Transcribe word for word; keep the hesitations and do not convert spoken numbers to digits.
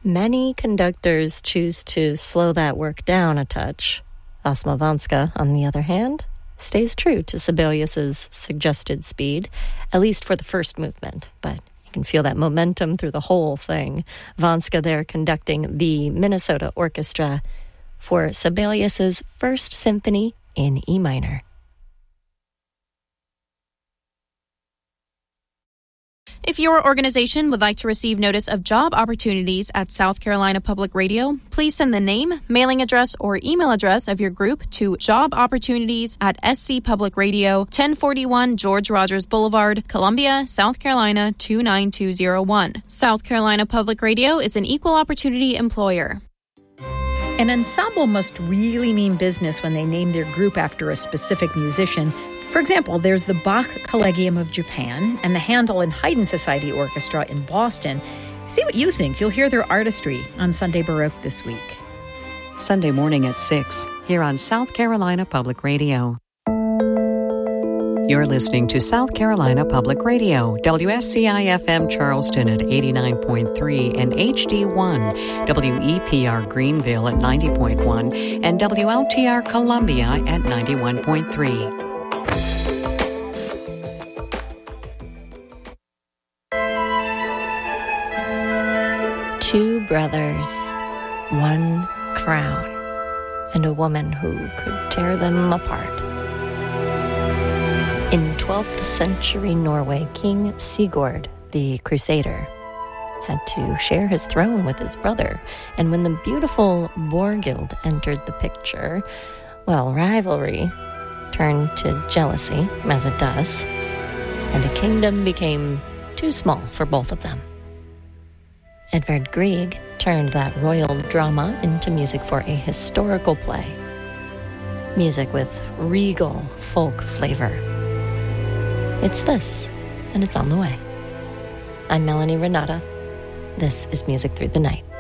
Many conductors choose to slow that work down a touch. Osmovanska, on the other hand, stays true to Sibelius's suggested speed, at least for the first movement, but you can feel that momentum through the whole thing. Vanska there conducting the Minnesota Orchestra for Sibelius's First Symphony in E minor. If your organization would like to receive notice of job opportunities at South Carolina Public Radio, please send the name, mailing address, or email address of your group to job opportunities at S C Public Radio, ten forty-one George Rogers Boulevard, Columbia, South Carolina two nine two zero one. South Carolina Public Radio is an equal opportunity employer. An ensemble must really mean business when they name their group after a specific musician. For example, there's the Bach Collegium of Japan and the Handel and Haydn Society Orchestra in Boston. See what you think. You'll hear their artistry on Sunday Baroque this week. Sunday morning at six, here on South Carolina Public Radio. You're listening to South Carolina Public Radio, W S C I F M Charleston at eighty-nine point three and H D one, W E P R Greenville at ninety point one, and W L T R Columbia at ninety-one point three. Two brothers, one crown, and a woman who could tear them apart. In twelfth century Norway, King Sigurd the Crusader had to share his throne with his brother, and when the beautiful Borghild entered the picture, well, rivalry turned to jealousy, as it does, and a kingdom became too small for both of them. Edvard Grieg turned that royal drama into music for a historical play. Music with regal folk flavor. It's this, and it's on the way. I'm Melanie Renata. This is Music Through the Night.